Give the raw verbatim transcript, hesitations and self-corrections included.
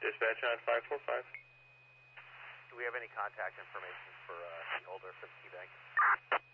Dispatch on five four five. Do we have any contact information for uh, the older for the Key Bank?